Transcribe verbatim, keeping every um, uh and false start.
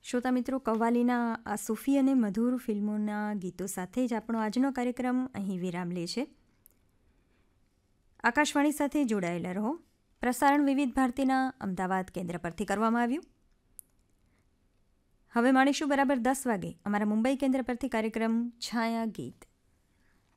શ્રોતા મિત્રો, કવ્વાલીના આ સૂફી અને મધુર ફિલ્મોના ગીતો સાથે જ આપણો આજનો કાર્યક્રમ અહીં વિરામ લે છે. આકાશવાણી સાથે જોડાયેલા રહો. પ્રસારણ વિવિધ ભારતીના અમદાવાદ કેન્દ્ર પરથી કરવામાં આવ્યું. હવે માણીશું બરાબર દસ વાગે અમારા મુંબઈ કેન્દ્ર પરથી કાર્યક્રમ છાયા ગીત.